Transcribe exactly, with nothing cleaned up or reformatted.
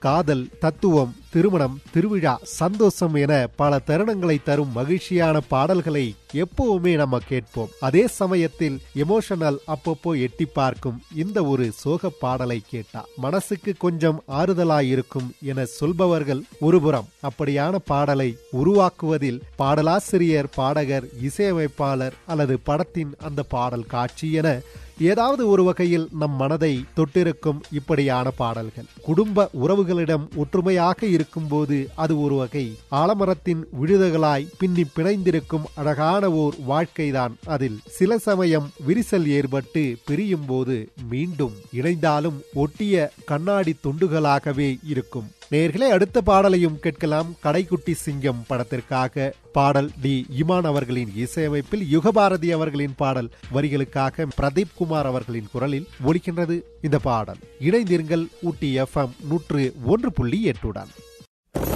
காதல், தத்துவம், திருமணம், திருவிழா, சந்தோஷம் என பல தருணங்களை தரும் மகிழ்ச்சியான பாடல்களை எப்பவுமே நம்ம கேட்போம். அதே சமயத்தில் எமோஷனல் அப்பப்போ எட்டி பார்க்கும் இந்த ஒரு சோக பாடலை கேட்டா மனசுக்கு கொஞ்சம் ஆறுதலாயிருக்கும் என சொல்பவர்கள் ஒருபுறம், அப்படியான பாடலை உருவாக்குவதில் பாடலாசிரியர், பாடகர், இசையமைப்பாளர் அல்லது படத்தின் அந்த பாடல் காட்சி என ஏதாவது ஒரு வகையில் நம் மனதை தொட்டிருக்கும் இப்படியான பாடல்கள். குடும்ப உறவுகளிடம் ஒற்றுமையாக இருக்கும்போது அது ஒரு வகை ஆலமரத்தின் விழுதுகளாய் பின்னி பிணைந்திருக்கும் அழகான ஓர் வாழ்க்கைதான். அதில் சில சமயம் விரிசல் ஏற்பட்டு பிரியும் போது மீண்டும் இணைந்தாலும் ஒட்டிய கண்ணாடி துண்டுகளாகவே இருக்கும். நேர்களே, அடுத்த பாடலையும் கேட்கலாம். கடைக்குட்டி சிங்கம் படத்திற்காக பாடல் டி இமான் அவர்களின் இசையமைப்பில் யுகபாரதி அவர்களின் பாடல் வரிகளுக்காக பிரதீப் குமார் அவர்களின் குரலில் ஒலிக்கின்றது இந்த பாடல். இணைந்திருங்கள் ஊட்டி எஃப் எம் நூற்று ஒன்று புள்ளி எட்டுடன்.